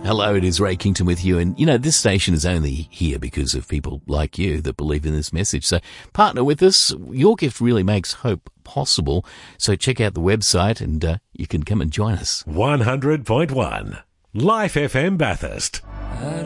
Hello, it is Ray Kington with you. And, this station is only here because of people like you that believe in this message. So partner with us. Your gift really makes hope possible. So check out the website and you can come and join us. 100.1 Life FM Bathurst.